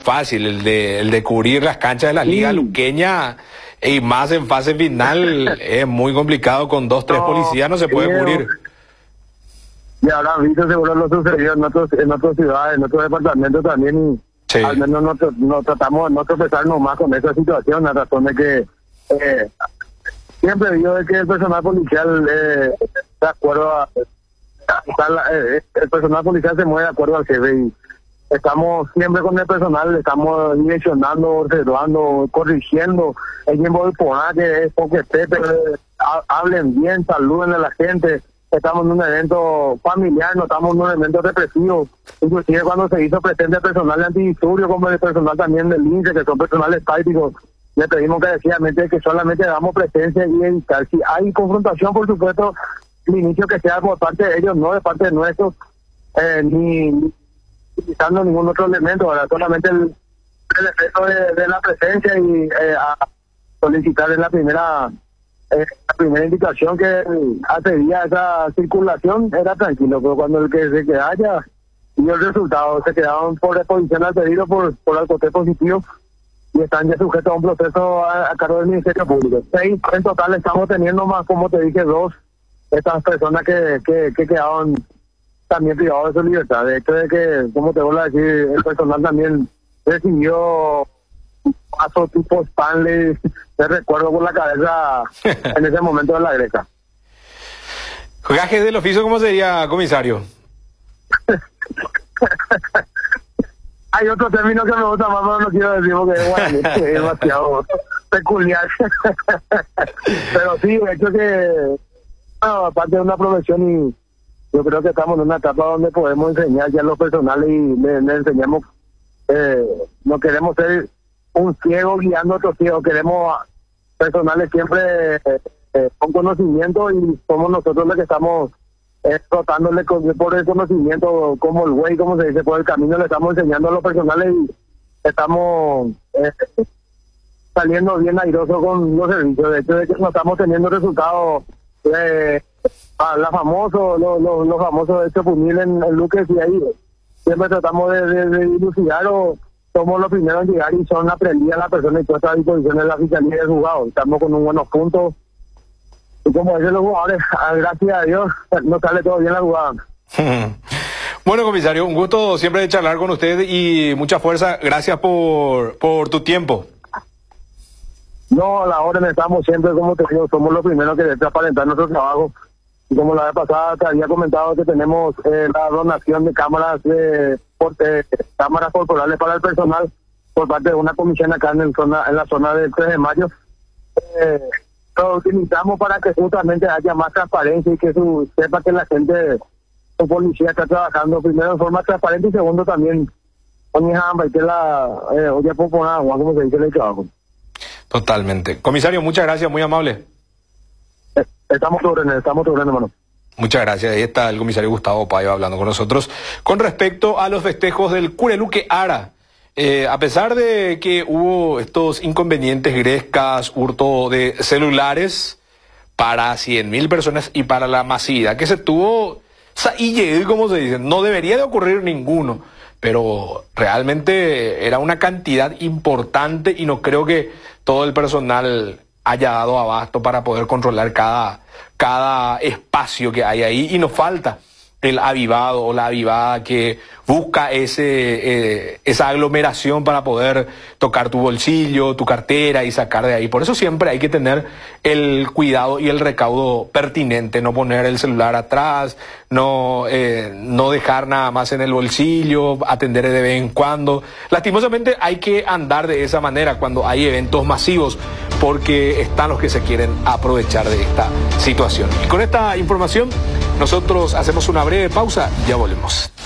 fácil, el de cubrir las canchas de la Liga Luqueña, y más en fase final, es muy complicado. Con 2, 3 policías no se puede cubrir. Y ahora visto seguro lo sucedió en otras ciudades, en otros departamentos también, y sí, al menos no tratamos de no tropezarnos más con esa situación, a razón de que siempre digo de que el personal policial de acuerdo el personal policial se mueve de acuerdo al jefe, y estamos siempre con el personal, estamos direccionando, observando, corrigiendo. El tiempo de poner que es porque pero hablen bien, saluden a la gente. Estamos en un evento familiar, no estamos en un evento represivo. Inclusive cuando se hizo presente el personal de antidisturbios, como el personal también del INSE, que son personales tácticos, le pedimos encarecidamente que solamente damos presencia y evitar. Si hay confrontación, por supuesto, el inicio que sea por parte de ellos, no de parte de nuestros, ni utilizando ningún otro elemento, ¿verdad? Solamente el efecto de la presencia, y a solicitar en la primera indicación que accedía a esa circulación era tranquilo, pero cuando el que se quedara y el resultado se quedaron por exposición al pedido por alcohol positivo, y están ya sujetos a un proceso a cargo del Ministerio Público. 6 en total estamos teniendo, más como te dije, 2 estas personas que quedaron también privados de su libertad. De hecho, de que, como te voy a decir, el personal también recibió paso tipo Stanley, te recuerdo por la cabeza en ese momento de la greca. Gajes del oficio, ¿cómo sería, comisario? Hay otro término que me gusta más, pero no quiero decir porque es demasiado peculiar. Pero sí, de hecho que, aparte de una profesión, y yo creo que estamos en una etapa donde podemos enseñar ya a los personales, y le enseñamos, no queremos ser un ciego guiando a otro ciego, queremos personales siempre con conocimiento, y somos nosotros los que estamos rotándole por el conocimiento, como el güey, como se dice, por el camino le estamos enseñando a los personales, y estamos saliendo bien airosos con los servicios. De hecho, de que no estamos teniendo resultados, los famosos hechos punibles en Luque, y ahí siempre tratamos de dilucidar, o somos los primeros en llegar y son aprendidas las personas y puestas a disposición de la fiscalía del juzgado. Estamos con buenos puntos, y como dicen los jugadores, gracias a Dios nos sale todo bien la jugada. Bueno, comisario, un gusto siempre de charlar con usted y mucha fuerza. Gracias por tu tiempo. No, a la orden estamos siempre, como te digo, somos los primeros que deben transparentar nuestro trabajo. Y como la vez pasada te había comentado que tenemos la donación de cámaras cámaras corporales para el personal por parte de una comisión acá en la zona del 3 de mayo. Lo utilizamos para que justamente haya más transparencia, y que sepa que la gente, su policía está trabajando primero en forma transparente, y segundo también con mi jamba y que oye poco nada, como se dice el trabajo. Totalmente. Comisario, muchas gracias, muy amable. Estamos sobre, hermano. Muchas gracias. Ahí está el comisario Gustavo Payo hablando con nosotros con respecto a los festejos del Cureluque Ara. A pesar de que hubo estos inconvenientes, grescas, hurto de celulares para 100.000 personas y para la masividad que se tuvo, y como se dice, no debería de ocurrir ninguno, pero realmente era una cantidad importante, y no creo que todo el personal haya dado abasto para poder controlar cada espacio que hay ahí, y nos falta el avivado o la avivada que busca esa aglomeración para poder tocar tu bolsillo, tu cartera y sacar de ahí. Por eso siempre hay que tener el cuidado y el recaudo pertinente, no poner el celular atrás, no dejar nada más en el bolsillo, atender de vez en cuando. Lastimosamente hay que andar de esa manera cuando hay eventos masivos, porque están los que se quieren aprovechar de esta situación. Y con esta información nosotros hacemos una breve pausa y ya volvemos.